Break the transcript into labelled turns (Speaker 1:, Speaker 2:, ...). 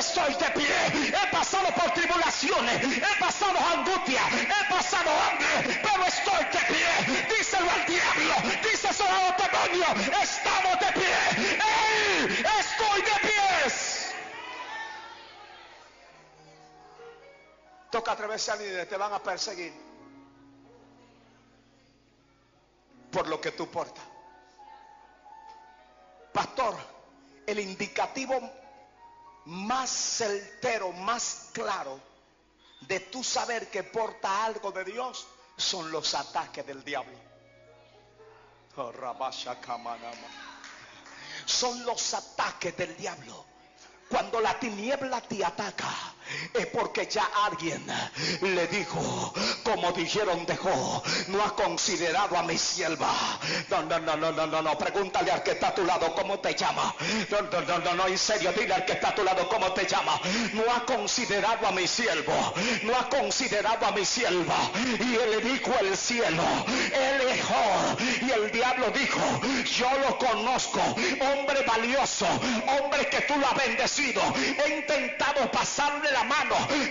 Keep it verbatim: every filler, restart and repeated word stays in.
Speaker 1: estoy de pie. He pasado por tribulaciones, he pasado angustia, he pasado hambre, pero estoy de pie. Díselo al diablo, díselo a los demonios, estamos de pie. ¡Ey! Estoy de pies. Toca atreverse a líderes, te van a perseguir por lo que tú portas. Pastor, el indicativo más certero, más claro de tú saber que porta algo de Dios son los ataques del diablo. Son los ataques del diablo. Cuando la tiniebla te ataca, es porque ya alguien le dijo, como dijeron de Job, no ha considerado a mi sierva. No, no, no, no, no, no, no. Pregúntale al que está a tu lado cómo te llama. No, no, no, no, no, en serio, dile al que está a tu lado cómo te llama. No ha considerado a mi siervo, no ha considerado a mi sierva. Y él le dijo al cielo, él es Job. Y el diablo dijo, yo lo conozco, hombre valioso, hombre que tú lo has bendecido. He intentado pasarle la mano,